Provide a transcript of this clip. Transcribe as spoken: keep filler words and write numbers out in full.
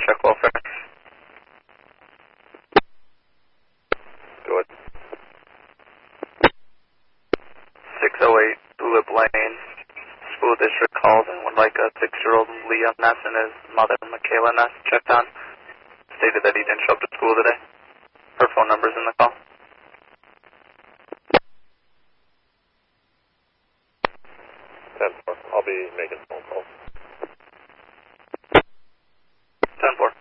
check welfare. Go ahead. six oh eight Tulip Lane. School district called and would like a six-year-old Leah Ness and his mother, Michaela Ness, checked on. Stated that he didn't show up to school today. Her phone number's in the call. ten four. I'll be making phone calls. ten four.